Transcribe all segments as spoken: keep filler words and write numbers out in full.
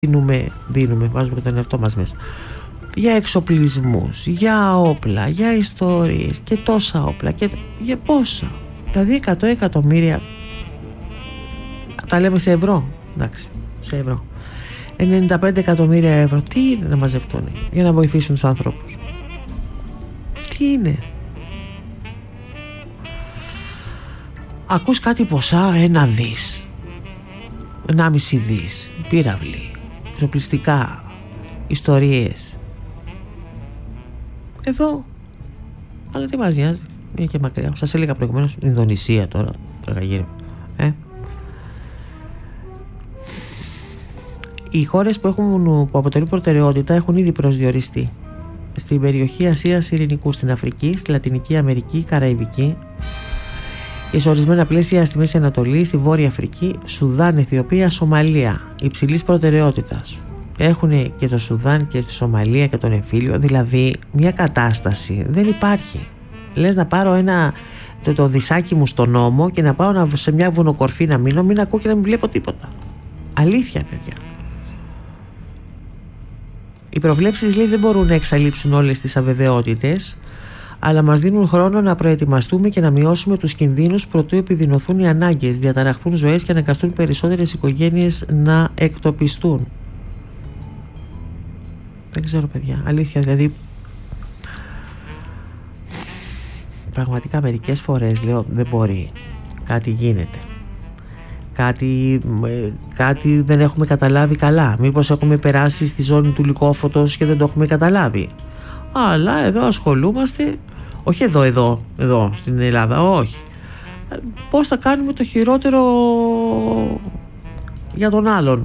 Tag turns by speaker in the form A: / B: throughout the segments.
A: δίνουμε, δίνουμε, βάζουμε και τον εαυτό μας μέσα, για εξοπλισμούς, για όπλα, για ιστορίες και τόσα όπλα και για πόσα, δηλαδή εκατό εκατομμύρια, τα λέμε σε ευρώ, εντάξει, σε ευρώ, ενενήντα πέντε εκατομμύρια ευρώ, τι είναι να μαζευτούν για να βοηθήσουν τους ανθρώπους, τι είναι? Ακούς κάτι ποσά, ένα δις, ενάμιση δις, πύραυλοι, εξοπλιστικά, ιστορίες. Εδώ, αλλά τι μας νοιάζει, είναι και μακριά. Σας έλεγα προηγουμένως, Ινδονησία τώρα, τραγαγύρω. Ε? Οι χώρες που, έχουν, που αποτελούν προτεραιότητα έχουν ήδη προσδιοριστεί στην περιοχή Ασίας Ειρηνικού, στην Αφρική, στη Λατινική Αμερική, Καραϊβική, και σε ορισμένα πλαίσια στη Μέση Ανατολή, στη Βόρεια Αφρική, Σουδάν, Αιθιοπία, Σομαλία, υψηλής προτεραιότητας. Έχουν και το Σουδάν και στη Σομαλία και τον εμφύλιο, δηλαδή μια κατάσταση δεν υπάρχει. Λες να πάρω ένα, το, το δισάκι μου στον νόμο και να πάω να, σε μια βουνοκορφή να μείνω, μην ακούω και να μην βλέπω τίποτα. Αλήθεια, παιδιά. Οι προβλέψεις, λέει, δεν μπορούν να εξαλείψουν όλες τις αβεβαιότητες, αλλά μας δίνουν χρόνο να προετοιμαστούμε και να μειώσουμε τους κινδύνους προτού επιδεινωθούν οι ανάγκες, διαταραχθούν ζωές και αναγκαστούν περισσότερες οικογένειες να εκτοπιστούν. Δεν ξέρω, παιδιά, αλήθεια, δηλαδή πραγματικά μερικές φορές λέω δεν μπορεί, κάτι γίνεται, κάτι, κάτι δεν έχουμε καταλάβει καλά, μήπως έχουμε περάσει στη ζώνη του λυκόφωτος και δεν το έχουμε καταλάβει, αλλά εδώ ασχολούμαστε, όχι εδώ, εδώ, εδώ στην Ελλάδα, όχι, πώς θα κάνουμε το χειρότερο για τον άλλον,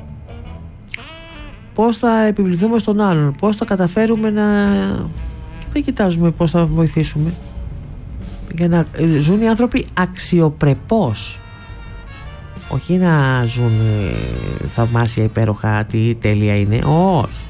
A: πώς θα επιβληθούμε στον άλλον, πώς θα καταφέρουμε να... δεν κοιτάζουμε πώς θα βοηθήσουμε για να ζουν οι άνθρωποι αξιοπρεπώς, όχι να ζουν θαυμάσια, υπέροχα, τι τέλεια είναι, όχι,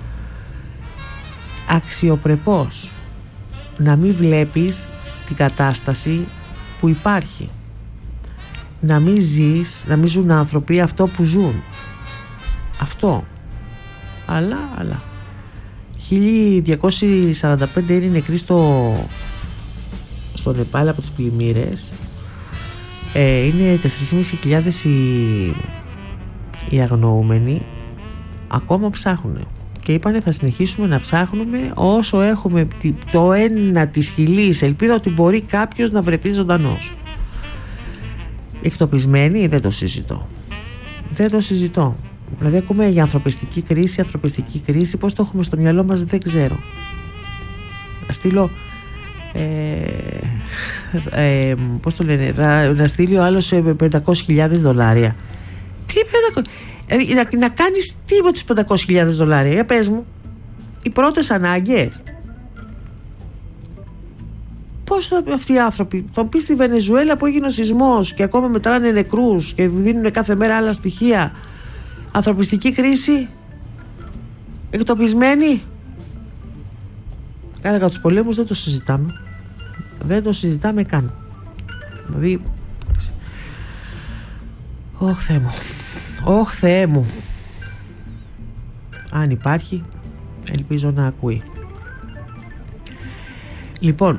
A: αξιοπρεπώς, να μην βλέπεις την κατάσταση που υπάρχει, να μην ζεις, να μην ζουν άνθρωποι αυτό που ζουν, αυτό. Αλλά, αλλά χίλια διακόσιοι σαράντα πέντε είναι νεκροί στο, στο Νεπάλ από τις πλημμύρες, ε, είναι τέσσερις χιλιάδες πεντακόσιοι οι, οι αγνοούμενοι, ακόμα ψάχνουν και είπανε θα συνεχίσουμε να ψάχνουμε όσο έχουμε το ένα της χιλής ελπίδα ότι μπορεί κάποιος να βρεθεί ζωντανός. Εκτοπισμένοι δεν το συζητώ, δεν το συζητώ. Δηλαδή ακούμε για ανθρωπιστική κρίση, ανθρωπιστική κρίση, πώς το έχουμε στο μυαλό μας δεν ξέρω. Να στείλω ε, ε, πώς το λένε, να, να στείλει ο άλλος πεντακόσιες χιλιάδες δολάρια. Τι πεντακόσιες, ε, να, να κάνεις τι με τους πεντακόσιες χιλιάδες δολάρια, για πες μου, οι πρώτες ανάγκες. Πώς θα, αυτοί οι άνθρωποι, θα μου πεις στη Βενεζουέλα που έγινε ο σεισμός και ακόμα μετράνε νεκρούς και δίνουν κάθε μέρα άλλα στοιχεία, ανθρωπιστική κρίση, εκτοπισμένοι. Κάνα κατά τους πολέμους δεν το συζητάμε, δεν το συζητάμε καν. Δηλαδή, όχ Θεέ μου, όχ Θεέ μου, αν υπάρχει ελπίζω να ακούει. Λοιπόν,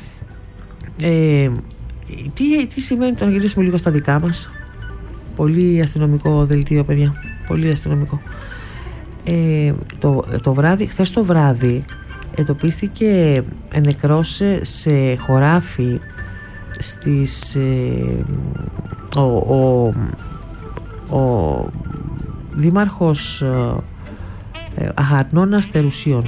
A: ε, τι, τι σημαίνει το να γυρίσουμε λίγο στα δικά μας. Πολύ αστυνομικό δελτίο, παιδιά, πολύ αστυνομικό. ε, το, το βράδυ, χθες το βράδυ εντοπίστηκε νεκρός σε χωράφι στις ε, ο, ο, ο δήμαρχος ε, Αχαρνών Αστερουσίων,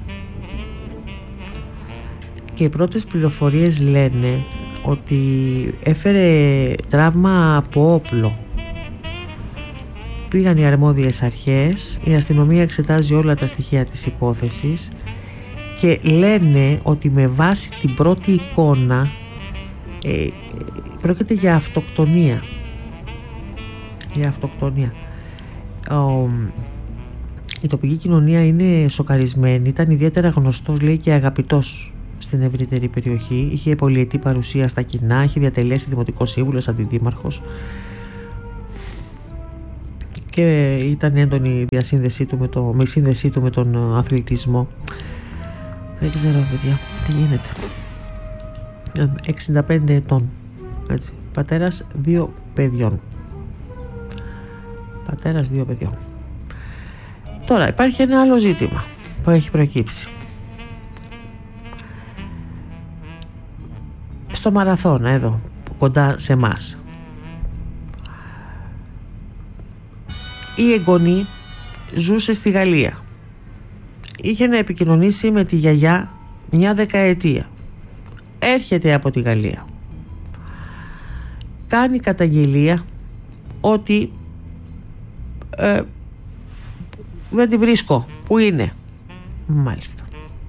A: και οι πρώτες πληροφορίες λένε ότι έφερε τραύμα από όπλο. Πήγαν οι αρμόδιες αρχές, η αστυνομία εξετάζει όλα τα στοιχεία της υπόθεσης και λένε ότι με βάση την πρώτη εικόνα ε, πρόκειται για αυτοκτονία. Για αυτοκτονία. Ο, η τοπική κοινωνία είναι σοκαρισμένη, ήταν ιδιαίτερα γνωστός, λέει, και αγαπητός στην ευρύτερη περιοχή, είχε πολυετή παρουσία στα κοινά, είχε διατελέσει δημοτικός σύμβουλος, αντιδήμαρχος και ήταν έντονη η διασύνδεσή του με, το, με η σύνδεσή του με τον αθλητισμό. Δεν ξέρω, παιδιά, τι γίνεται. εξήντα πέντε ετών, έτσι. Πατέρας δύο παιδιών. Πατέρας δύο παιδιών. Τώρα υπάρχει ένα άλλο ζήτημα που έχει προκύψει. Στο Μαραθώνα εδώ, κοντά σε εμάς, η εγγονή ζούσε στη Γαλλία. Είχε να επικοινωνήσει με τη γιαγιά μια δεκαετία. Έρχεται από τη Γαλλία. Κάνει καταγγελία ότι ε, δεν τη βρίσκω. Πού είναι? Μάλιστα.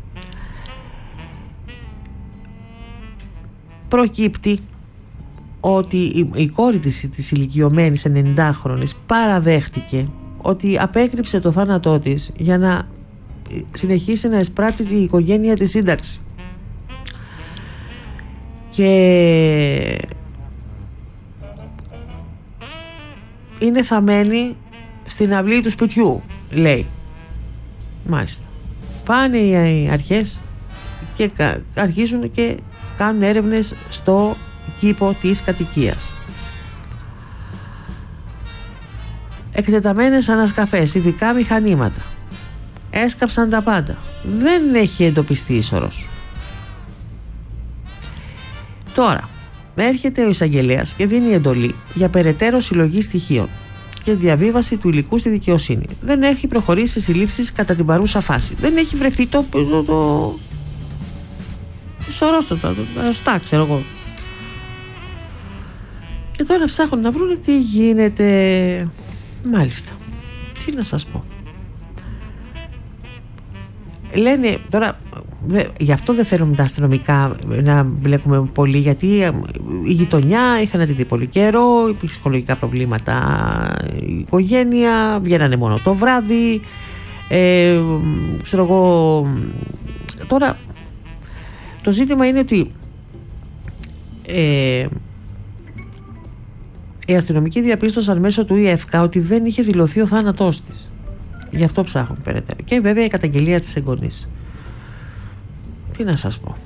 A: Προκύπτει ότι η, η κόρη της, της ηλικιωμένης ενενηντάχρονης παραδέχτηκε ότι απέκρυψε το θάνατό της για να συνεχίσει να εισπράττει την οικογένεια της σύνταξη. Και είναι θαμμένη στην αυλή του σπιτιού, λέει. Μάλιστα. Πάνε οι αρχές και αρχίζουν και κάνουν έρευνες στο κήπο της κατοικίας. Εκτεταμένες ανασκαφές, ειδικά μηχανήματα. Έσκαψαν τα πάντα. Δεν έχει εντοπιστεί ίσορρος. Τώρα έρχεται ο εισαγγελέας και δίνει εντολή για περαιτέρω συλλογή στοιχείων και διαβίβαση του υλικού στη δικαιοσύνη. Δεν έχει προχωρήσει σε συλλήψεις κατά την παρούσα φάση. Δεν έχει βρεθεί το το, το... σωρός το, το, το στά, ξέρω εγώ. Και τώρα ψάχνουν να βρουν τι γίνεται. Μάλιστα. Τι να σας πω. Λένε τώρα, δε, γι' αυτό δεν θέλουμε τα αστυνομικά να μπλέκουμε πολύ, γιατί η γειτονιά είχαν να τη δει πολύ καιρό, υπήρχε ψυχολογικά προβλήματα, η οικογένεια, βγαίνανε μόνο το βράδυ, ε, ξέρω εγώ. Τώρα το ζήτημα είναι ότι ε, οι αστυνομικοί διαπίστωσαν μέσω του ΙΕΦΚΑ ότι δεν είχε δηλωθεί ο θάνατός της. Γι' αυτό ψάχνουν περαιτέρω. Και βέβαια η καταγγελία της εγγονής. Τι να σας πω.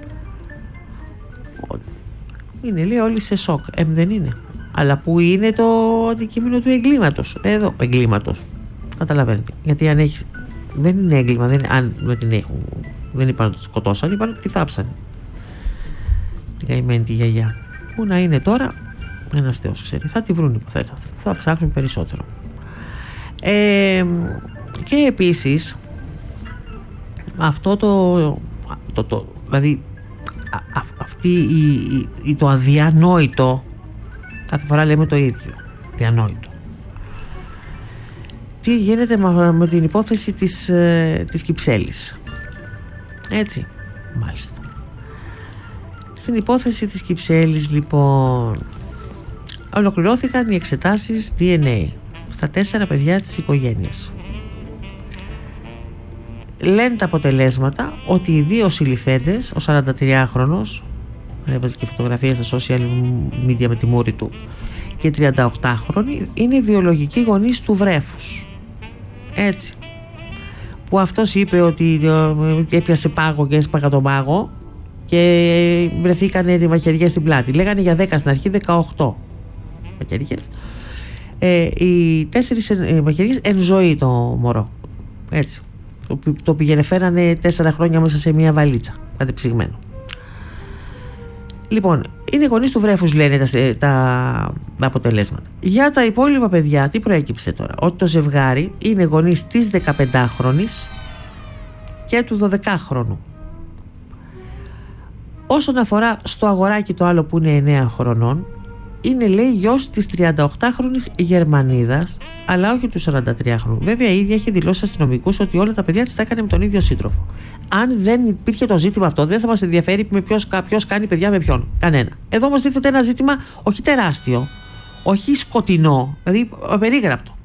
A: Είναι, λέει, όλοι σε σοκ. Ε, δεν είναι. Αλλά που είναι το αντικείμενο του εγκλήματος. Εδώ, εγκλήματος. Καταλαβαίνετε. Γιατί αν έχει. Δεν είναι έγκλημα. Δεν, αν δεν την έχουν. Δεν είπαν ότι τη σκοτώσαν. Είπαν ότι τη θάψανε. Την καημένη τη γιαγιά. Πού να είναι τώρα, ένας Θεός ξέρει. Θα τη βρουν, υποθέτω. Θα ψάξουν περισσότερο. Ε, και επίσης αυτό το, το, το δηλαδή α, α, αυτή η, η, το αδιανόητο, κάθε φορά λέμε το ίδιο, διανόητο. Τι γίνεται με, με την υπόθεση της, ε, της Κυψέλης, έτσι, μάλιστα. Στην υπόθεση της Κυψέλης, λοιπόν, ολοκληρώθηκαν οι εξετάσεις ντι εν έι στα τέσσερα παιδιά της οικογένειας. Λένε τα αποτελέσματα ότι οι δύο συλληφθέντες, ο σαραντατριάχρονος, έβαζε και φωτογραφίες στα social media με τη μούρη του, και τριανταοκτάχρονοι, είναι οι βιολογικοί γονείς του βρέφους. Έτσι. Που αυτός είπε ότι έπιασε πάγο και έσπαγα τον πάγο και βρεθήκανε οι μαχαιριές στην πλάτη. Λέγανε για δέκα στην αρχή, δεκαοκτώ μαχαιριές. Ε, οι τέσσερις ε, μαχαιριές εν ζωή το μωρό. Έτσι. Το, το πήγαινε, φέρανε τέσσερα χρόνια μέσα σε μια βαλίτσα, κατεψυγμένο. Λοιπόν, είναι γονείς του βρέφους, λένε τα, τα, τα αποτελέσματα. Για τα υπόλοιπα παιδιά, τι προέκυψε τώρα? Ότι το ζευγάρι είναι γονείς της δεκαπεντάχρονης και του δωδεκάχρονου. Όσον αφορά στο αγοράκι το άλλο που είναι εννέα χρονών, είναι, λέει, γιος της τριανταοκτάχρονης Γερμανίδας, αλλά όχι του σαραντατριάχρονου. Βέβαια η ίδια έχει δηλώσει στους αστυνομικούς ότι όλα τα παιδιά της τα έκανε με τον ίδιο σύντροφο. Αν δεν υπήρχε το ζήτημα αυτό, δεν θα μας ενδιαφέρει με ποιος, ποιος κάνει παιδιά με ποιον. Κανένα. Εδώ όμως τίθεται ένα ζήτημα όχι τεράστιο, όχι σκοτεινό, δηλαδή απερίγραπτο.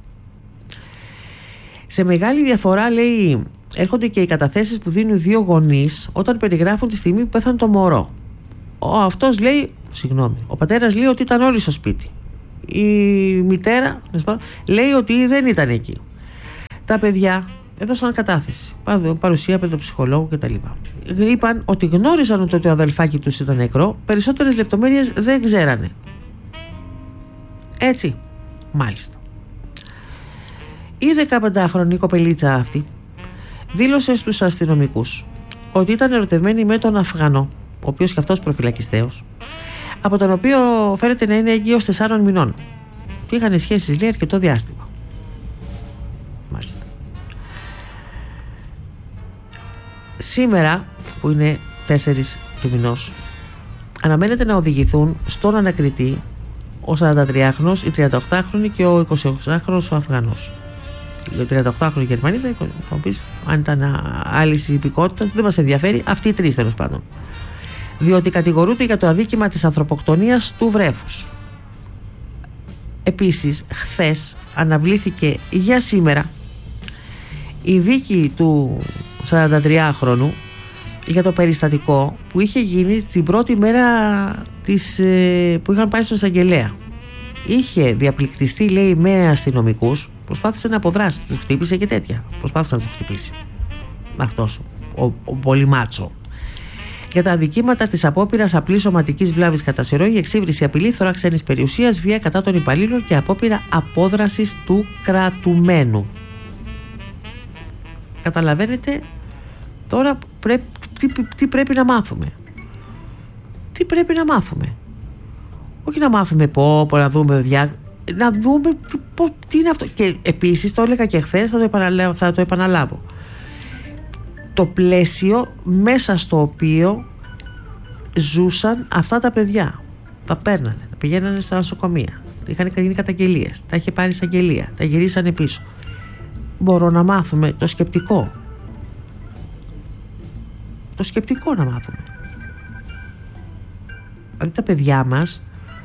A: Σε μεγάλη διαφορά, λέει, έρχονται και οι καταθέσεις που δίνουν δύο γονείς όταν περιγράφουν τη στιγμή που πέθανε το μωρό. Ο αυτός λέει, συγγνώμη, ο πατέρας λέει ότι ήταν όλοι στο σπίτι. η μητέρα λέει ότι δεν ήταν εκεί. Τα παιδιά έδωσαν κατάθεση, παρουσία παιδοψυχολόγου κτλ. Είπαν ότι γνώριζαν ότι το αδελφάκι τους ήταν νεκρό, περισσότερες λεπτομέρειες δεν ξέρανε. Έτσι, μάλιστα. Η δεκαπεντάχρονη κοπελίτσα αυτή δήλωσε στους αστυνομικούς ότι ήταν ερωτευμένη με τον Αφγανό, ο οποίος και αυτός προφυλακιστέος, από τον οποίο φαίνεται να είναι έγκυος τεσσάρων μηνών. Και είχαν σχέσεις, λέει, αρκετό διάστημα. Μάλιστα. Σήμερα, που είναι τέσσερις του μηνός, αναμένεται να οδηγηθούν στον ανακριτή ο σαραντατριάχρονος, η τριανταοκτάχρονη και ο εικοσιοξάχρονος ο Αφγανός. Η τριανταοκτάχρονη Γερμανίδα, θα μου πεις, αν ήταν άλλη υπηκότητα, δεν μας ενδιαφέρει, αυτοί οι τρεις τέλος πάντων. Διότι κατηγορούνται για το αδίκημα της ανθρωποκτονίας του βρέφους. Επίσης, χθες αναβλήθηκε για σήμερα η δίκη του σαραντατριάχρονου για το περιστατικό που είχε γίνει την πρώτη μέρα της, που είχαν πάει στον εισαγγελέα. Είχε διαπληκτιστεί, λέει, με αστυνομικούς, προσπάθησε να αποδράσει, τους χτύπησε και τέτοια. Προσπάθησε να τους χτυπήσει. Αυτός ο, ο πολύ μάτσο. Για τα αδικήματα της απόπειρας απλής σωματικής βλάβης κατά συρροή, εξύβριση, απειλή, θωρά ξένης περιουσίας, βία κατά των υπαλλήλων και απόπειρα απόδρασης του κρατουμένου. Καταλαβαίνετε τώρα πρέ, τι, τι πρέπει να μάθουμε. Τι πρέπει να μάθουμε. Όχι να μάθουμε πω, πω να δούμε διά, να δούμε πω, τι είναι αυτό. Και επίσης το έλεγα και χθες, θα το επαναλάβω, θα το επαναλάβω. Το πλαίσιο μέσα στο οποίο ζούσαν αυτά τα παιδιά. Τα παίρνανε, τα πηγαίνανε στα νοσοκομεία, είχαν γίνει καταγγελίες, τα είχε πάρει εισαγγελία, τα γυρίσανε πίσω. Μπορώ να μάθουμε το σκεπτικό. Το σκεπτικό να μάθουμε. Δηλαδή τα παιδιά μας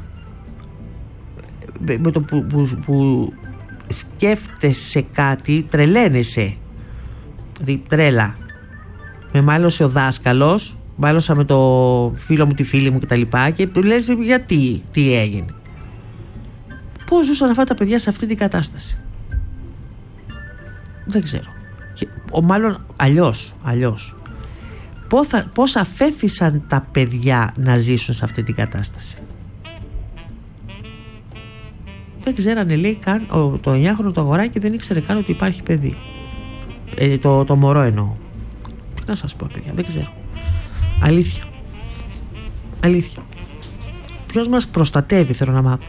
A: με το που, που, που σκέφτεσαι κάτι τρελαίνεσαι. Δηλαδή τρέλα. Με μάλωσε ο δάσκαλος, μάλωσα με το φίλο μου, τη φίλη μου κτλ. Και του λες γιατί, τι έγινε. Πώς ζούσαν αυτά τα παιδιά σε αυτή την κατάσταση. Δεν ξέρω. Και, ο, μάλλον αλλιώς, αλλιώς. Πώς, θα, πώς αφέθησαν τα παιδιά να ζήσουν σε αυτή την κατάσταση. Δεν ξέρανε, λέει, καν, ο, το εννιάχρονο το αγοράκι δεν ήξερε καν ότι υπάρχει παιδί. Ε, το, το μωρό εννοώ. Τι να σας πω, παιδιά, δεν ξέρω. Αλήθεια. Αλήθεια. Ποιος μας προστατεύει, θέλω να μάθω.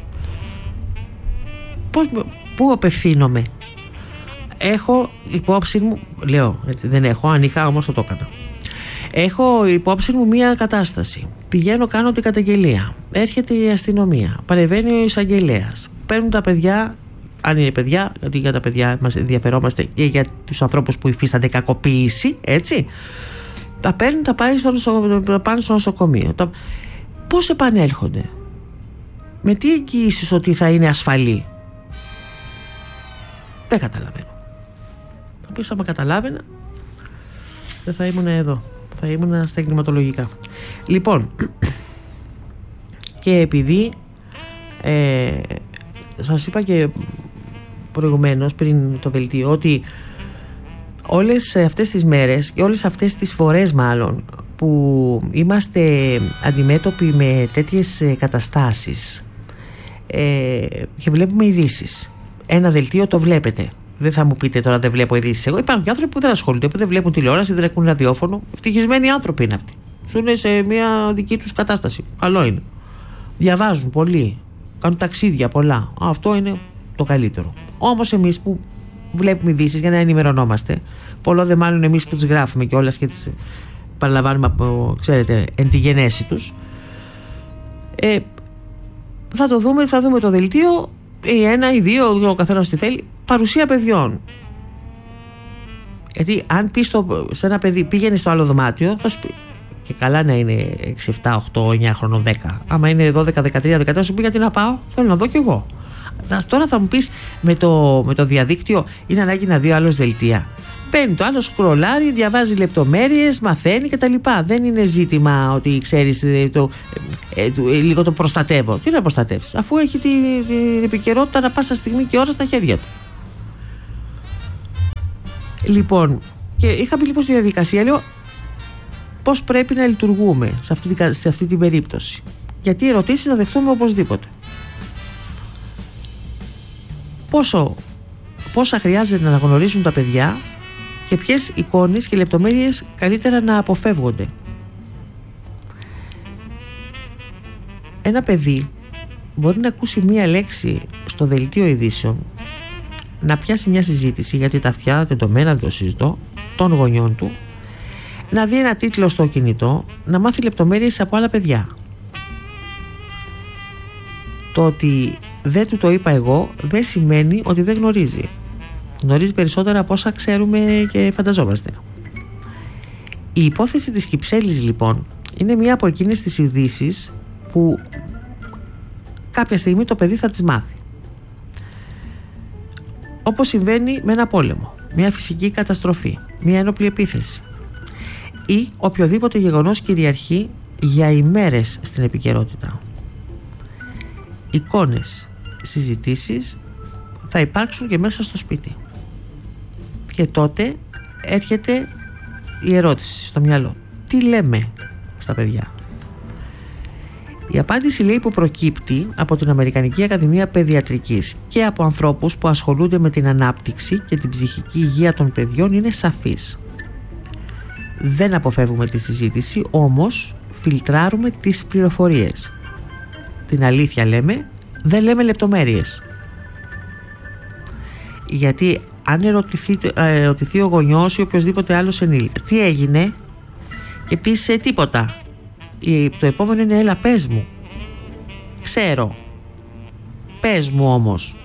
A: Πώς, πού απευθύνομαι. Έχω υπόψη μου, λέω, έτσι, δεν έχω, αν είχα όμως θα το έκανα. Έχω υπόψη μου μία κατάσταση. Πηγαίνω, κάνω την καταγγελία. Έρχεται η αστυνομία. Παρεβαίνει ο εισαγγελέας. Παίρνουν τα παιδιά, αν είναι παιδιά, γιατί για τα παιδιά μας ενδιαφερόμαστε και για τους ανθρώπους που υφίστανται κακοποίηση, έτσι. Τα παίρνουν, τα πάνε στο, νοσο, τα πάνε στο νοσοκομείο. Τα... Πώς επανέρχονται. Με τι εγγυήσεις ότι θα είναι ασφαλή. Δεν καταλαβαίνω. Θα πεις, άμα καταλάβαινα, δεν θα ήμουν εδώ. Θα ήμουν στα εγκληματολογικά. Λοιπόν, και επειδή ε, σας είπα και προηγουμένως πριν το δελτίο ότι όλες αυτές τις μέρες και όλες αυτές τις φορές μάλλον που είμαστε αντιμέτωποι με τέτοιες καταστάσεις ε, και βλέπουμε ειδήσεις, ένα δελτίο το βλέπετε. Δεν θα μου πείτε τώρα δεν βλέπω ειδήσεις. Εγώ υπάρχουν και άνθρωποι που δεν ασχολούνται, που δεν βλέπουν τηλεόραση, δεν ακούν ραδιόφωνο. Ευτυχισμένοι άνθρωποι είναι αυτοί. Ζουν σε μια δική τους κατάσταση. Καλό είναι. Διαβάζουν πολύ. Κάνουν ταξίδια πολλά. Αυτό είναι το καλύτερο. Όμως εμείς που βλέπουμε ειδήσεις για να ενημερωνόμαστε, πολλό δε μάλλον εμείς που τις γράφουμε κιόλας και τις παραλαμβάνουμε από, ξέρετε, εν τη γενέση τους, ε, θα το δούμε, θα δούμε το δελτίο, ή ένα ή δύο, ο καθένας τι θέλει, παρουσία παιδιών. Γιατί αν πεις στο, σε ένα παιδί πήγαινε στο άλλο δωμάτιο, θα σου πει, και καλά να είναι έξι, επτά, οκτώ, εννιά χρονών, δέκα. Άμα είναι δώδεκα, δεκατρία, δεκατέσσερα, σου πει γιατί να πάω, θέλω να δω κι εγώ. Τώρα θα μου πεις με το, με το διαδίκτυο είναι ανάγκη να δει άλλος δελτία. Παίρνει το άλλο, σκρολάρει, διαβάζει λεπτομέρειες, μαθαίνει κτλ. Δεν είναι ζήτημα ότι ξέρεις, το, ε, το, ε, λίγο το προστατεύω. Τι να προστατεύεις, αφού έχει την, την επικαιρότητα ανά πάσα στιγμή και ώρα στα χέρια του. Λοιπόν, και είχα μπει λοιπόν στη διαδικασία, λέω πώς πρέπει να λειτουργούμε σε αυτή, σε αυτή την περίπτωση. Γιατί οι ερωτήσεις να δεχτούμε οπωσδήποτε. Πόσο, πόσα χρειάζεται να αναγνωρίζουν τα παιδιά και ποιες εικόνες και λεπτομέρειες καλύτερα να αποφεύγονται. Ένα παιδί μπορεί να ακούσει μία λέξη στο δελτίο ειδήσεων, να πιάσει μια συζήτηση γιατί τα αυτιά δεδομένα, δεν το συζητώ, των γονιών του, να δει ένα τίτλο στο κινητό, να μάθει λεπτομέρειες από άλλα παιδιά. Το ότι δεν του το είπα εγώ δεν σημαίνει ότι δεν γνωρίζει. Γνωρίζει περισσότερα από όσα ξέρουμε και φανταζόμαστε. Η υπόθεση της Κυψέλης λοιπόν είναι μία από εκείνες τις ειδήσεις που κάποια στιγμή το παιδί θα τις μάθει. Όπως συμβαίνει με ένα πόλεμο, μια φυσική καταστροφή, μια ένοπλη επίθεση ή οποιοδήποτε γεγονός κυριαρχεί για ημέρες στην επικαιρότητα. Εικόνες, συζητήσεις θα υπάρξουν και μέσα στο σπίτι. Και τότε έρχεται η ερώτηση στο μυαλό. Τι λέμε στα παιδιά? Η απάντηση λέει που προκύπτει από την Αμερικανική Ακαδημία Παιδιατρικής και από ανθρώπους που ασχολούνται με την ανάπτυξη και την ψυχική υγεία των παιδιών είναι σαφής. Δεν αποφεύγουμε τη συζήτηση, όμως φιλτράρουμε τις πληροφορίες. Την αλήθεια λέμε, δεν λέμε λεπτομέρειες. Γιατί αν ερωτηθεί, ερωτηθεί ο γονιός ή οποιοδήποτε άλλος ενήλικας, τι έγινε, και πεις ε, τίποτα, το επόμενο είναι έλα πες μου. Ξέρω. Πες μου όμως.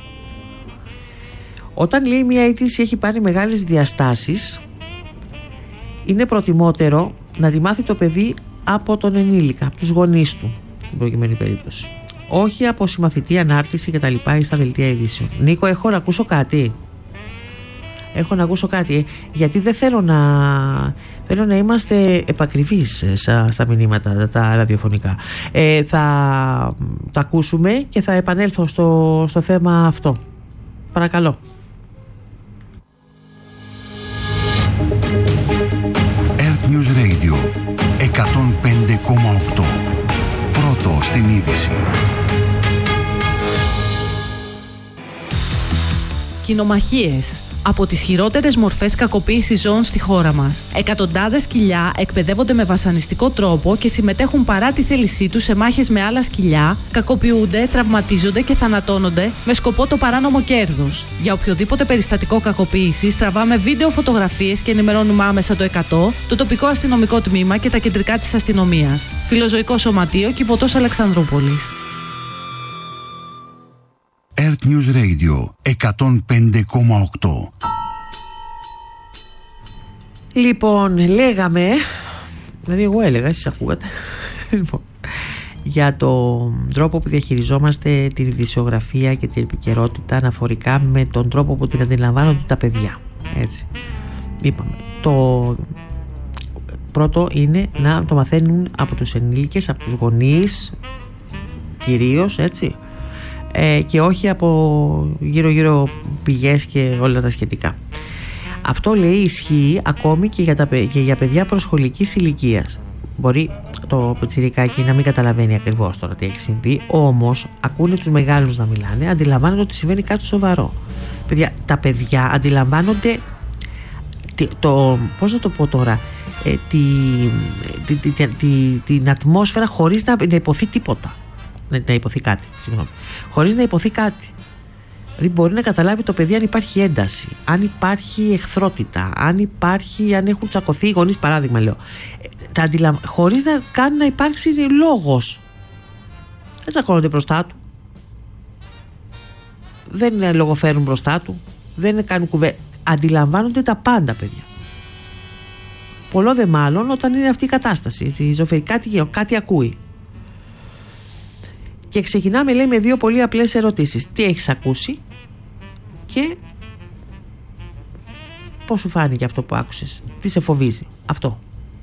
A: Όταν λέει μια είδηση έχει πάρει μεγάλες διαστάσεις, είναι προτιμότερο να τη μάθει το παιδί από τον ενήλικα, από τους γονείς του στην προκειμένη περίπτωση. Όχι από συμμαθητή ανάρτηση και τα λοιπά ή στα δελτία ειδήσεων. Νίκο, έχω να ακούσω κάτι. Έχω να ακούσω κάτι, γιατί δεν θέλω να, θέλω να είμαστε επακριβείς στα, στα μηνύματα τα, τα ραδιοφωνικά. Ε, θα τα ακούσουμε και θα επανέλθω στο, στο θέμα αυτό. Παρακαλώ.
B: Earth News Radio εκατόν πέντε κόμμα οκτώ. Πρώτο στην είδηση.
C: Κοινομαχίες. Από τις χειρότερες μορφές κακοποίησης ζώων στη χώρα μας. Εκατοντάδες σκυλιά εκπαιδεύονται με βασανιστικό τρόπο και συμμετέχουν παρά τη θέλησή τους σε μάχες με άλλα σκυλιά, κακοποιούνται, τραυματίζονται και θανατώνονται με σκοπό το παράνομο κέρδος. Για οποιοδήποτε περιστατικό κακοποίησης τραβάμε βίντεο φωτογραφίες και ενημερώνουμε άμεσα το εκατό, το τοπικό αστυνομικό τμήμα και τα κεντρικά της αστυνομίας. Φιλοζωικό Σωματείο, Κιβωτός Αλεξανδρούπολης.
B: Earth News Radio εκατόν πέντε κόμμα οκτώ.
A: Λοιπόν, λέγαμε, δηλαδή εγώ έλεγα, εσείς ακούγατε, λοιπόν, για τον τρόπο που διαχειριζόμαστε την ειδησιογραφία και την επικαιρότητα αναφορικά με τον τρόπο που την αντιλαμβάνονται τα παιδιά. Έτσι. Είπαμε, το πρώτο είναι να το μαθαίνουν από τους ενήλικες, από τους γονείς κυρίως, έτσι, ε, και όχι από γύρω-γύρω πηγές και όλα τα σχετικά. Αυτό, λέει, ισχύει ακόμη και για, τα, και για παιδιά προσχολικής ηλικίας. Μπορεί το πιτσιρικάκι να μην καταλαβαίνει ακριβώς τώρα τι έχει συμβεί, όμως ακούνε τους μεγάλους να μιλάνε, αντιλαμβάνονται ότι συμβαίνει κάτι σοβαρό. Παιδιά, τα παιδιά αντιλαμβάνονται το, πώς να το πω τώρα, ε, τη, τη, τη, τη, τη, την ατμόσφαιρα χωρίς να, να υποθεί τίποτα. Να, να υποθεί κάτι, συγγνώμη. Χωρίς να υποθεί κάτι. Δηλαδή μπορεί να καταλάβει το παιδί αν υπάρχει ένταση, αν υπάρχει εχθρότητα, αν υπάρχει, αν έχουν τσακωθεί οι γονείς, παράδειγμα λέω, τα αντιλαμ... χωρίς να κάνει να υπάρξει λόγος. Δεν τσακώνονται μπροστά του, δεν λογοφέρουν μπροστά του, δεν κάνουν κουβέντα. Αντιλαμβάνονται τα πάντα, παιδιά. Πολλό δε μάλλον όταν είναι αυτή η κατάσταση, έτσι, η ζωφερή, κάτι, κάτι ακούει. Και ξεκινάμε, λέει, με δύο πολύ απλές ερωτήσεις. Τι έχεις ακούσει και πώς σου φάνηκε αυτό που άκουσες, τι σε φοβίζει αυτό.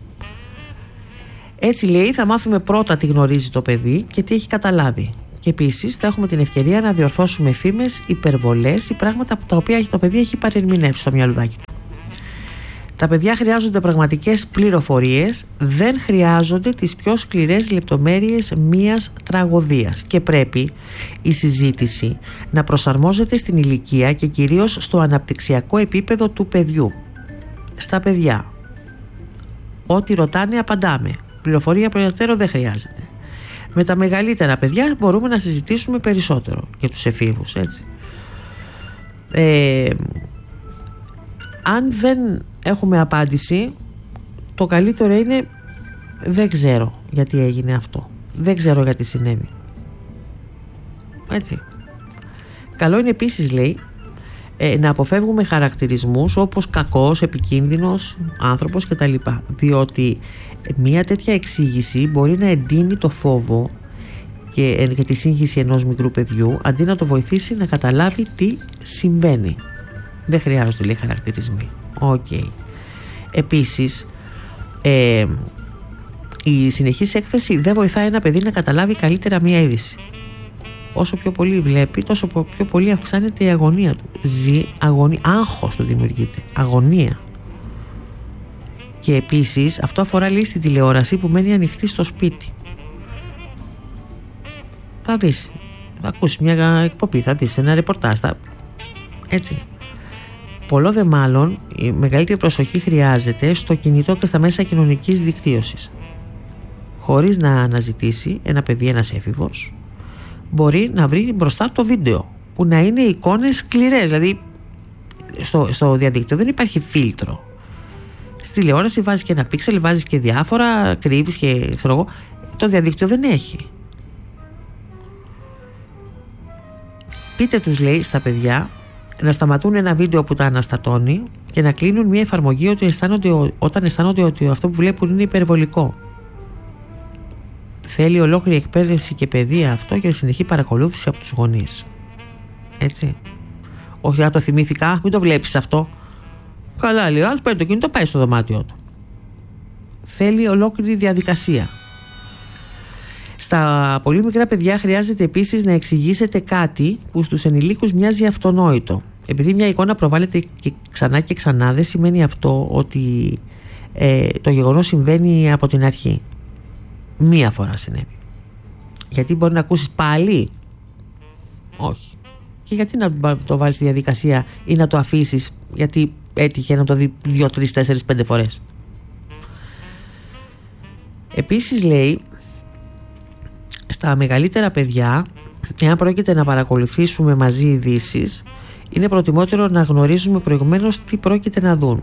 A: Έτσι λέει, θα μάθουμε πρώτα τι γνωρίζει το παιδί και τι έχει καταλάβει. Και επίσης θα έχουμε την ευκαιρία να διορθώσουμε φήμες, υπερβολές ή πράγματα τα οποία το παιδί έχει παρερμηνεύσει στο μυαλουδάκι του. Τα παιδιά χρειάζονται πραγματικές πληροφορίες, δεν χρειάζονται τις πιο σκληρές λεπτομέρειες μιας τραγωδίας και πρέπει η συζήτηση να προσαρμόζεται στην ηλικία και κυρίως στο αναπτυξιακό επίπεδο του παιδιού. Στα παιδιά, ό,τι ρωτάνε απαντάμε, πληροφορία περαιτέρω δεν χρειάζεται. Με τα μεγαλύτερα παιδιά μπορούμε να συζητήσουμε περισσότερο για τους εφήβους, έτσι. Ε, αν δεν έχουμε απάντηση, το καλύτερο είναι δεν ξέρω γιατί έγινε αυτό, δεν ξέρω γιατί συνέβη, έτσι. Καλό είναι επίσης, λέει, ε, να αποφεύγουμε χαρακτηρισμούς όπως κακός, επικίνδυνος άνθρωπος κτλ, διότι μια τέτοια εξήγηση μπορεί να εντείνει το φόβο και, και τη σύγχυση ενός μικρού παιδιού, αντί να το βοηθήσει να καταλάβει τι συμβαίνει. Δεν χρειάζονται, λέει, χαρακτηρισμοί. Οκ. Okay. Επίσης, ε, η συνεχής έκθεση δεν βοηθάει ένα παιδί να καταλάβει καλύτερα μία είδηση. Όσο πιο πολύ βλέπει, τόσο πιο πολύ αυξάνεται η αγωνία του. Ζει αγωνία, άγχος του δημιουργείται, αγωνία. Και επίσης αυτό αφορά, λέει, στη τηλεόραση που μένει ανοιχτή στο σπίτι. Θα δεις, θα ακούσεις μια εκπομπή, θα δεις ένα ρεπορτάζ, θα... έτσι. Πολλό δε μάλλον η μεγαλύτερη προσοχή χρειάζεται στο κινητό και στα μέσα κοινωνικής δικτύωσης. Χωρίς να αναζητήσει, ένα παιδί, ένας έφηβος μπορεί να βρει μπροστά το βίντεο που να είναι εικόνες σκληρές, δηλαδή στο, στο διαδίκτυο δεν υπάρχει φίλτρο. Στη τηλεόραση βάζεις και ένα πίξελ, βάζεις και διάφορα, κρύβεις και ξέρω εγώ. Το διαδίκτυο δεν έχει. Πείτε τους, λέει, στα παιδιά να σταματούν ένα βίντεο που τα αναστατώνει και να κλείνουν μια εφαρμογή ότι αισθάνονται, όταν αισθάνονται ότι αυτό που βλέπουν είναι υπερβολικό. Θέλει ολόκληρη εκπαίδευση και παιδεία αυτό και συνεχή παρακολούθηση από τους γονείς. Έτσι. Όχι, να το θυμήθηκα, μην το βλέπεις αυτό. Καλά, λέει ο άλλος, παίρνει το κινητό, πάει στο δωμάτιό του. Θέλει ολόκληρη διαδικασία. Στα πολύ μικρά παιδιά χρειάζεται επίσης να εξηγήσετε κάτι που στους ενηλίκους μοιάζει αυτονόητο. Επειδή μια εικόνα προβάλλεται και ξανά και ξανά, δεν σημαίνει αυτό ότι ε, το γεγονός συμβαίνει από την αρχή. Μία φορά συνέβη. Γιατί μπορεί να ακούσεις πάλι? Όχι. Και γιατί να το βάλεις στη διαδικασία ή να το αφήσεις γιατί έτυχε να το δει δύο, τρεις, τέσσερις, πέντε φορές. Επίσης, λέει, στα μεγαλύτερα παιδιά, εάν πρόκειται να παρακολουθήσουμε μαζί ειδήσεις, είναι προτιμότερο να γνωρίζουμε προηγουμένως τι πρόκειται να δουν.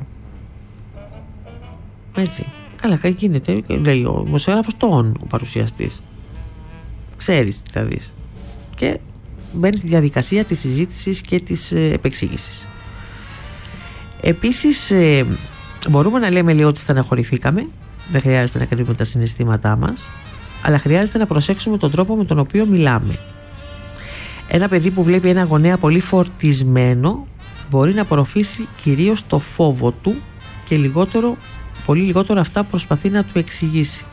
A: Έτσι. Καλά, γίνεται, λέει ο δημοσιογράφος τον, ο παρουσιαστής. Ξέρεις τι θα δεις. Και μπαίνει στη διαδικασία της συζήτησης και της ε, επεξήγησης. Επίσης, ε, μπορούμε να λέμε, λέει, ότι στεναχωρηθήκαμε. Δεν χρειάζεται να κρύβουμε τα συναισθήματά μας, αλλά χρειάζεται να προσέξουμε τον τρόπο με τον οποίο μιλάμε. Ένα παιδί που βλέπει ένα γονέα πολύ φορτισμένο μπορεί να απορροφήσει κυρίως το φόβο του και λιγότερο, πολύ λιγότερο αυτά που προσπαθεί να του εξηγήσει.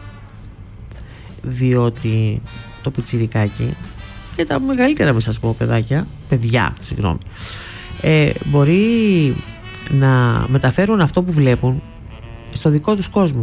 A: Διότι το πιτσιρικάκι και τα μεγαλύτερα, μην σας πω, παιδάκια, παιδιά, συγγνώμη, ε, μπορεί να μεταφέρουν αυτό που βλέπουν στο δικό τους κόσμο.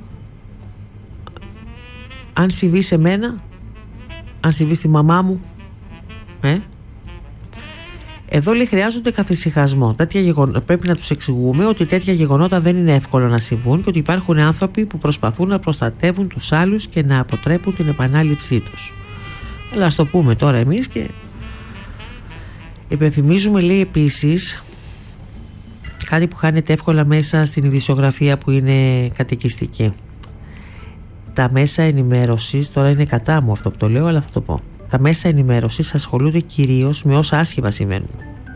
A: Αν συμβεί σε μένα, αν συμβεί στη μαμά μου, ε, εδώ, λέει, χρειάζονται καθησυχασμό. Τέτοια γεγονότα, πρέπει να τους εξηγούμε ότι τέτοια γεγονότα δεν είναι εύκολο να συμβούν και ότι υπάρχουν άνθρωποι που προσπαθούν να προστατεύουν τους άλλους και να αποτρέπουν την επανάληψή τους. Αλλά ας το πούμε τώρα εμείς και υπενθυμίζουμε, λέει, επίσης κάτι που χάνεται εύκολα μέσα στην ειδησιογραφία που είναι κατοικιστική. Τα μέσα ενημέρωσης, τώρα είναι κατά μου αυτό που το λέω, αλλά θα το πω. Τα μέσα ενημέρωσης ασχολούνται κυρίως με όσα άσχημα συμβαίνουν.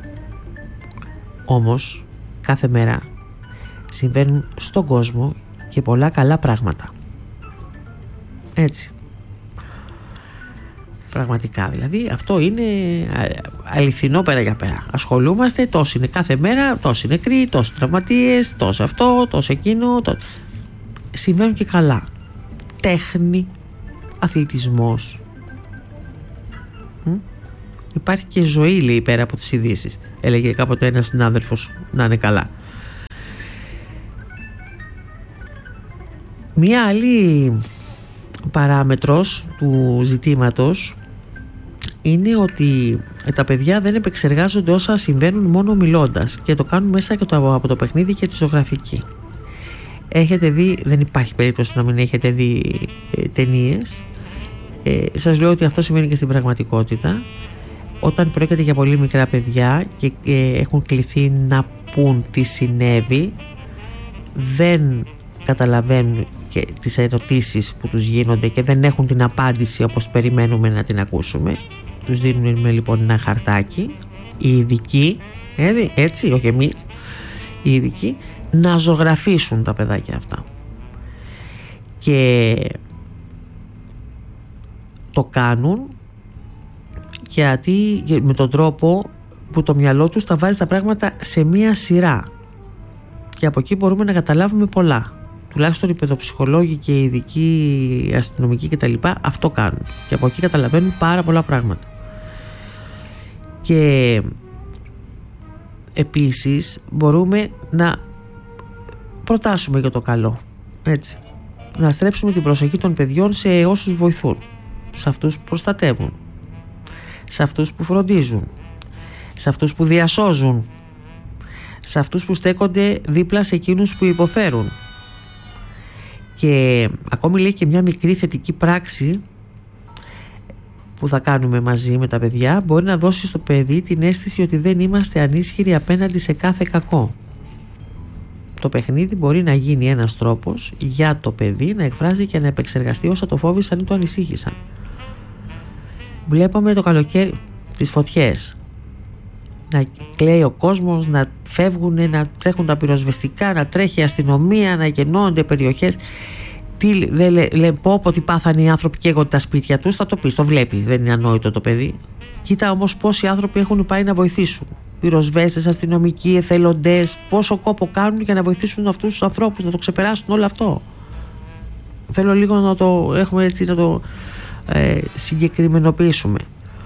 A: Όμως, κάθε μέρα συμβαίνουν στον κόσμο και πολλά καλά πράγματα. Έτσι. Πραγματικά δηλαδή αυτό είναι αληθινό πέρα για πέρα. Ασχολούμαστε, τόσο είναι κάθε μέρα, τόσο νεκροί, τόσοι τραυματίες, τόσο αυτό, τόσο εκείνο. Τόσο... Συμβαίνουν και καλά. Τέχνη, αθλητισμός. Μ? Υπάρχει και ζωή, λέει, πέρα από τις ειδήσεις. Έλεγε κάποτε ένας συνάδελφος, να είναι καλά. Μία άλλη παράμετρος του ζητήματος είναι ότι τα παιδιά δεν επεξεργάζονται όσα συμβαίνουν μόνο μιλώντας και το κάνουν μέσα και το, από το παιχνίδι και τη ζωγραφική. Έχετε δει, δεν υπάρχει περίπτωση να μην έχετε δει ε, ταινίες. Ε, σας λέω ότι αυτό συμβαίνει και στην πραγματικότητα. Όταν πρόκειται για πολύ μικρά παιδιά και ε, έχουν κληθεί να πούν τι συνέβη, δεν καταλαβαίνουν και τις ερωτήσεις που τους γίνονται και δεν έχουν την απάντηση όπως περιμένουμε να την ακούσουμε. Τους δίνουμε λοιπόν ένα χαρτάκι, οι ειδικοί, έτσι, όχι εμείς, οι ειδικοί, να ζωγραφίσουν τα παιδάκια αυτά. Και το κάνουν γιατί με τον τρόπο που το μυαλό τους τα βάζει τα πράγματα σε μία σειρά και από εκεί μπορούμε να καταλάβουμε πολλά. Τουλάχιστον οι παιδοψυχολόγοι και οι ειδικοί αστυνομικοί κτλ. Αυτό κάνουν και από εκεί καταλαβαίνουν πάρα πολλά πράγματα. Και επίσης μπορούμε να προτάσουμε για το καλό, έτσι, να στρέψουμε την προσοχή των παιδιών σε όσους βοηθούν, σε αυτούς που προστατεύουν, σε αυτούς που φροντίζουν, σε αυτούς που διασώζουν, σε αυτούς που στέκονται δίπλα σε εκείνους που υποφέρουν. Και ακόμη λέει και μια μικρή θετική πράξη που θα κάνουμε μαζί με τα παιδιά μπορεί να δώσει στο παιδί την αίσθηση ότι δεν είμαστε ανίσχυροι απέναντι σε κάθε κακό. Το παιχνίδι μπορεί να γίνει ένας τρόπος για το παιδί να εκφράζει και να επεξεργαστεί όσα το φόβησαν ή το ανησύχησαν. Βλέπαμε το καλοκαίρι τις φωτιές, να κλαίει ο κόσμος, να φεύγουν, να τρέχουν τα πυροσβεστικά, να τρέχει η αστυνομία, να γεννώνονται περιοχές. Τι δεν λέ, λέ, πω πω τι πάθανε οι άνθρωποι και καίγονται τα σπίτια τους, θα το πεις, το βλέπει, δεν είναι ανόητο το παιδί. Κοίτα όμως πόσοι άνθρωποι έχουν πάει να βοηθήσουν. Πυροσβέστες, αστυνομικοί, εθελοντές, πόσο κόπο κάνουν για να βοηθήσουν αυτούς τους ανθρώπους να το ξεπεράσουν όλο αυτό. Θέλω λίγο να το έχουμε έτσι, να το ε, συγκεκριμενοποιήσουμε.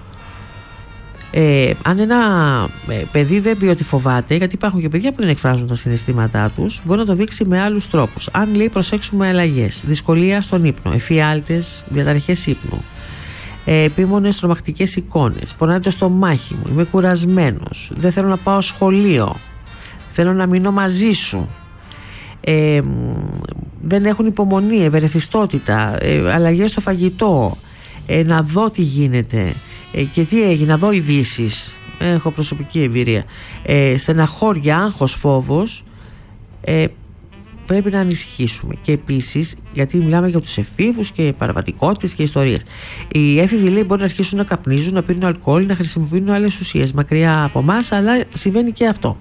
A: Ε, αν ένα ε, παιδί δεν πει ότι φοβάται, γιατί υπάρχουν και παιδιά που δεν εκφράζουν τα συναισθήματά τους, μπορεί να το δείξει με άλλους τρόπους. Αν λέει προσέξουμε αλλαγές, δυσκολία στον ύπνο, εφιάλτες, διαταραχές ύπνου, ε, επίμονες τρομακτικές εικόνες, πονάτε στο μάχη μου, είμαι κουρασμένος, δεν θέλω να πάω σχολείο, θέλω να μείνω μαζί σου, ε, δεν έχουν υπομονή, ευερεθιστότητα, ε, αλλαγές στο φαγητό, ε, να δω τι γίνεται. Ε, και τι έγινε, να δω ειδήσεις, έχω προσωπική εμπειρία, ε, στεναχώρια, άγχος, φόβος, ε, πρέπει να ανησυχήσουμε. Και επίσης, γιατί μιλάμε για τους εφήβους και παραβατικότητες και ιστορίες, οι έφηβοι λέει μπορεί να αρχίσουν να καπνίζουν, να πίνουν αλκοόλ, να χρησιμοποιούν άλλες ουσίες μακριά από εμάς, αλλά συμβαίνει και αυτό.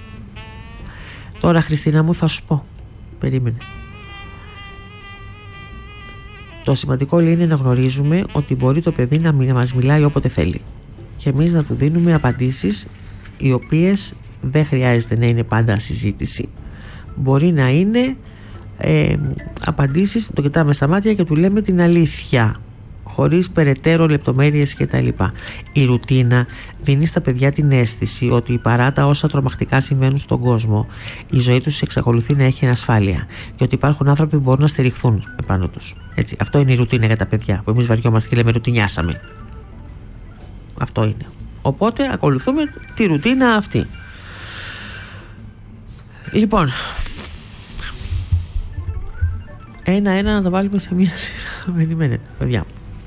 A: Τώρα Χριστίνα μου θα σου πω, περίμενε. Το σημαντικό λέει είναι να γνωρίζουμε ότι μπορεί το παιδί να μας μιλάει όποτε θέλει και εμείς να του δίνουμε απαντήσεις οι οποίες δεν χρειάζεται να είναι πάντα συζήτηση. Μπορεί να είναι ε, απαντήσεις, το κοιτάμε στα μάτια και του λέμε την αλήθεια χωρίς περαιτέρω λεπτομέρειες κτλ. Η ρουτίνα δίνει στα παιδιά την αίσθηση ότι παρά τα όσα τρομακτικά συμβαίνουν στον κόσμο, η ζωή τους εξακολουθεί να έχει ασφάλεια και ότι υπάρχουν άνθρωποι που μπορούν να στηριχθούν επάνω τους. Έτσι, αυτό είναι η ρουτίνα για τα παιδιά που εμείς βαριόμαστε και λέμε ρουτινιάσαμε. Αυτό είναι. Οπότε ακολουθούμε τη ρουτίνα αυτή. Λοιπόν, ένα-ένα να τα βάλουμε σε μία σειρά. Περιμένετε, παιδιά.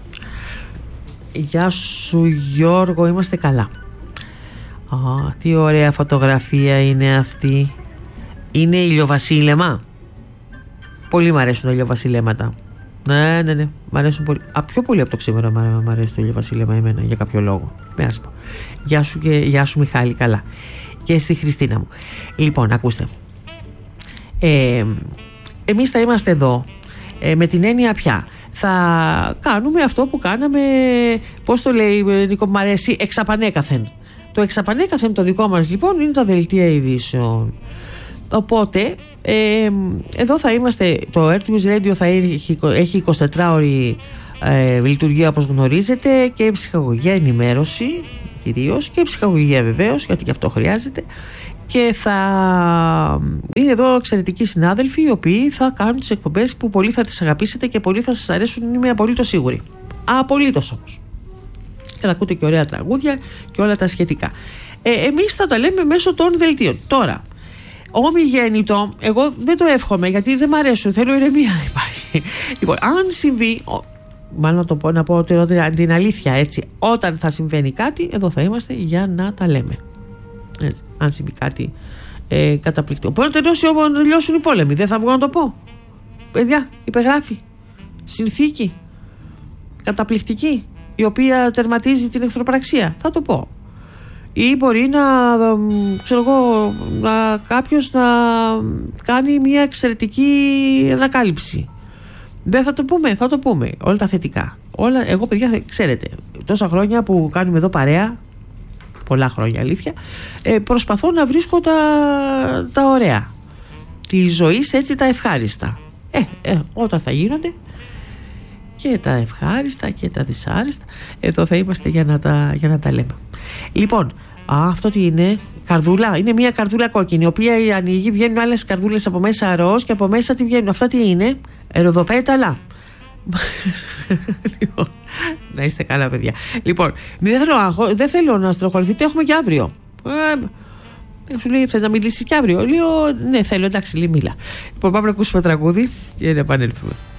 A: Γεια σου Γιώργο, είμαστε καλά. Α, τι ωραία φωτογραφία είναι αυτή. Είναι ηλιοβασίλεμα. Πολύ μ' αρέσουν τα ηλιοβασιλέματα. Ναι, ναι, ναι, μ' αρέσουν πολύ. Α, πιο πολύ από το ξήμερο μ' αρέσει το ηλιοβασίλεμα εμένα, για κάποιο λόγο. Με άσπα. Γεια σου και γεια σου Μιχάλη, καλά. Και στη Χριστίνα μου. Λοιπόν, ακούστε. Ε, εμείς θα είμαστε εδώ ε, με την έννοια πια. θα κάνουμε αυτό που κάναμε, πώς το λέει Νίκο, μου αρέσει, εξαπανέκαθεν. Το εξαπανέκαθεν το δικό μας λοιπόν είναι τα δελτία ειδήσεων. Οπότε ε, εδώ θα είμαστε, το Earth News Radio θα έχει, έχει εικοσιτετράωρη ε, λειτουργία όπως γνωρίζετε, και ψυχαγωγία, ενημέρωση κυρίως, και ψυχαγωγία βεβαίως, γιατί και αυτό χρειάζεται. Και θα είναι εδώ εξαιρετικοί συνάδελφοι, οι οποίοι θα κάνουν τις εκπομπές που πολύ θα τις αγαπήσετε και πολύ θα σας αρέσουν, είμαι απολύτως σίγουρη. Απολύτως όμως. Και θα ακούτε και ωραία τραγούδια και όλα τα σχετικά. Ε, εμείς θα τα λέμε μέσω των δελτίων. Τώρα, ομιγέννητο, εγώ δεν το εύχομαι, γιατί δεν μ' αρέσουν, θέλω ηρεμία να υπάρχει. Λοιπόν, αν συμβεί, μάλλον να το πω, να πω την αλήθεια, έτσι, όταν θα συμβαίνει κάτι, εδώ θα είμαστε για να τα λέμε. Έτσι, αν συμβεί κάτι ε, καταπληκτικό. Μπορεί να τελειώσει όπου να τελειώσουν οι πόλεμοι. Δεν θα βγω να το πω. Παιδιά, υπεγράφει συνθήκη καταπληκτική, η οποία τερματίζει την εχθροπραξία. Θα το πω. Ή μπορεί να, ξέρω εγώ, να, κάποιος να κάνει μια εξαιρετική ανακάλυψη. Δεν θα το πούμε, θα το πούμε. Όλα τα θετικά. Όλα, εγώ, παιδιά, ξέρετε, τόσα χρόνια που κάνουμε εδώ παρέα, πολλά χρόνια αλήθεια, ε, προσπαθώ να βρίσκω τα, τα ωραία τη ζωή, έτσι, τα ευχάριστα. Ε, ε, όταν θα γίνονται και τα ευχάριστα και τα δυσάριστα, εδώ θα είμαστε για να τα, για να τα λέμε. Λοιπόν, α, αυτό τι είναι? Καρδούλα, είναι μια καρδούλα κόκκινη, η οποία ανοίγει, βγαίνουν άλλες καρδούλες από μέσα ροζ και από μέσα τι βγαίνουν? Αυτά τι είναι? Ροδοπέταλα. Λοιπόν, να είστε καλά, παιδιά. Λοιπόν, δεν θέλω, δεν θέλω να στροχωρηθείτε, έχουμε και αύριο. Ε, σου λέει, θες να μιλήσεις και αύριο? Λέω, ναι, θέλω, εντάξει, λέει, μίλα. Λοιπόν, πάμε να ακούσουμε τραγούδι και να επανέλθουμε.